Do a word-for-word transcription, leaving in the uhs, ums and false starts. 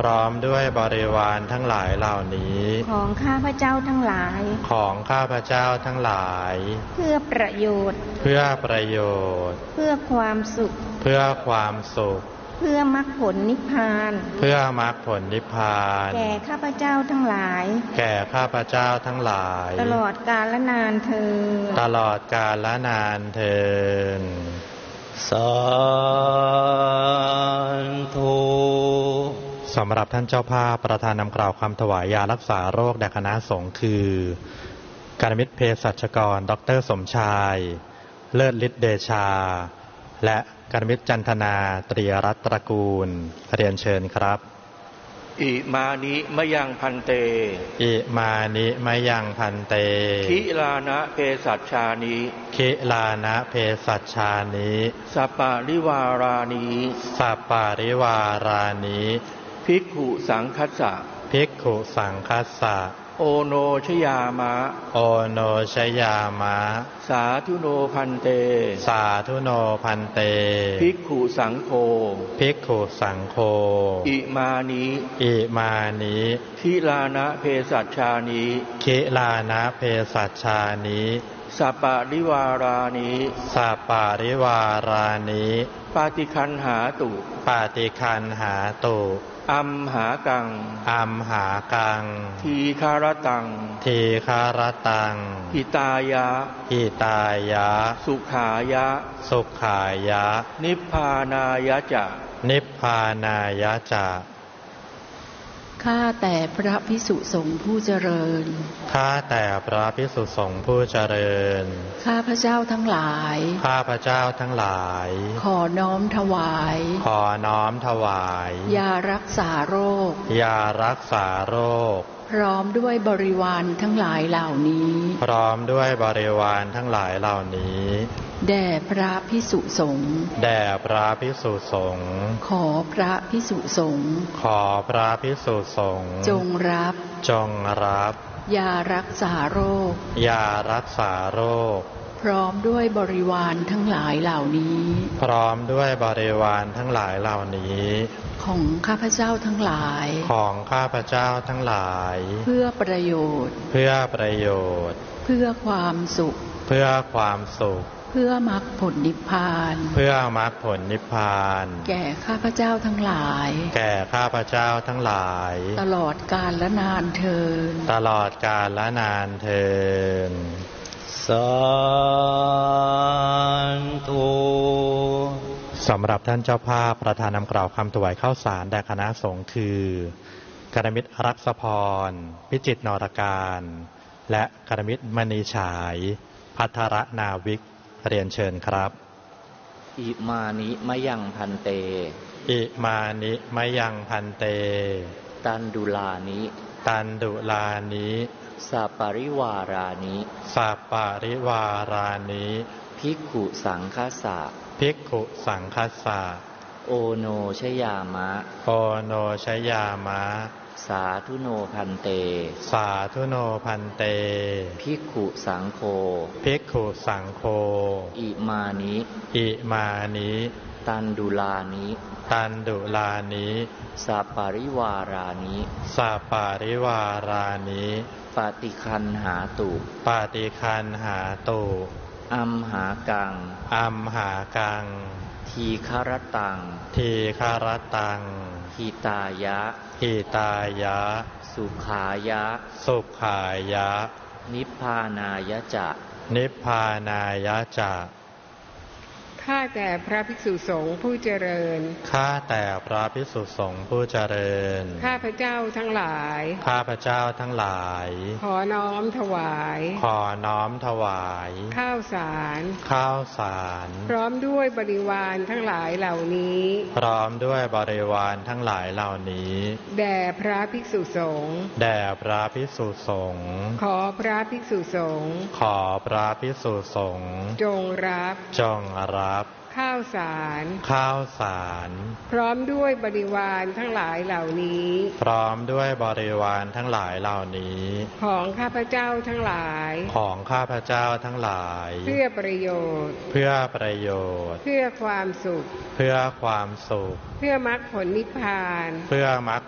ร้อมด้วยบริวารทั้งหลายเหล่านี้ของข้าพเจ้าทั้งหลายของข้าพเจ้าทั้งหลายเพื่อประโยชน์เพื่อประโยชน์เพื่อความสุขเพื่อความสุขเพื่อมรรคผลนิพพานเพื่อมรรคผลนิพพานแก่ข้าพเจ้าทั้งหลายแก่ข้าพเจ้าทั้งหลายตลอดกาลนานเทอญตลอดกาลนานเทอญสาธุสำหรับท่านเจ้าภาพประธานนำกล่าวคำถวายยารักษาโรคแด่คณะสงฆ์คือการมิตรเภสัชกรดร.สมชายเลิศฤทธิ์เดชาและการมิตรจันทนาตรีรัตน์ตระกูลเรียนเชิญครับอิมานิมะยังพันเตอิมานิมะยังพันเตคิลานะเภสัชชานิคิลานะเภสัชชานิสัปปะริวารานิสัปปะริวารานิภิกขุสังคัสสะภิกขุสังคัสสะโอโนชยามะโอโนชยามะสาธุโนพันเตสาธุโนพันเตภิกขุสังโฆภิกขุสังโฆอิมานิอิมานิคิลานะเภสัชชานิคิลานะเภสัชชานิสัปปะริวารานิสัปปะริวารานิปาติคันหาตุปาติคันหาตุอัมหากังอัมหากังทีคารตังทีคารตังหิตายะหิตายะสุขายะสุขายะนิพพานายะจะนิพพานายะจะข้าแต่พระภิกษุสงฆ์ผู้เจริญข้าแต่พระภิกษุสงฆ์ผู้เจริญข้าพระเจ้าทั้งหลายข้าพระเจ้าทั้งหลายขอน้อมถวายขอน้อมถวายยารักษาโรคยารักษาโรคพร้อมด้วยบริวารทั้งหลายเหล่านี้พร้อมด้วยบริวารทั้งหลายเหล่านี้แด่พระภิกษุสงฆ์แด่พระภิกษุสงฆ์ขอพระภิกษุสงฆ์ขอพระภิกษุสงฆ์จงรับจงรับยารักษาโรคยารักษาโรคพร้อมด้วยบริวารทั้งหลายเหล่านี้พร้อมด้วยบริวารทั้งหลายเหล่านี้ของข้าพเจ้าทั้งหลายของข้าพเจ้าทั้งหลายเพื่อประโยชน์เพื่อประโยชน์เพื่อความสุขเพื่อความสุขเพื่อมรรคผลนิพพานเพื่อมรรคผลนิพพานแก่ข้าพเจ้าทั้งหลายแก่ข้าพเจ้าทั้งหลายตลอดกาลและนานเทินตลอดกาลและนานเทินสาธุสำหรับท่านเจ้าภาพประธานนำกล่าวคำถวายข้าวสารแด่คณะสงฆ์คือการมิตรรักษพรพิจิตรนรการและการมิตรมณีฉายภัทรนาวิกเรียนเชิญครับอิมานิมะยังพันเตอิมานิมะยังพันเตตันดุลานิตันดุลานิสัปปะริวารานิสัปปะริวารานิภิกขุสังคัสสะภิกขุสังคัสสะโอโนชยามะโอโนชยามะสาธุโนพันเตสาธุโนพันเตภิกขุสังโฆภิกขุสังโฆอิมานิอิมานิตันดุลานิตันดุลานิสัปปะริวารานิสัปปะริวารานิปาติคันหาตุปาติคันหาตุอัมหากังอัมหากังทีคารตังทีคารตังหิตายะหิตายะสุขายะสุขายะนิพพานายะจะนิพพานายะจะข้าแต่พระภิกษุสงฆ์ผู้เจริญข้าแต่พระภิกษุสงฆ์ผู้เจริญข้าพเจ้าทั้งหลายข้าพเจ้าทั้งหลายขอน้อมถวายขอน้อมถวายข้าวสารข้าวสารพร้อมด้วยบริวารทั้งหลายเหล่านี้พร้อมด้วยบริวารทั้งหลายเหล่านี้แด่พระภิกษุสงฆ์แด่พระภิกษุสงฆ์ขอพระภิกษุสงฆ์ขอพระภิกษุสงฆ์จงรับจงรับข้าวสารข้าวสารพร้อมด้วยบริวารทั้งหลายเหล่านี้พร้อมด้วยบริวารทั้งหลายเหล่านี้ของข้าพเจ้าทั้งหลายของข้าพเจ้าทั้งหลายเพื่อประโยชน์เพื่อประโยชน์เพื่อความสุขเพื่อความสุขเพื่อมรรคผลนิพพานเพื่อมรรค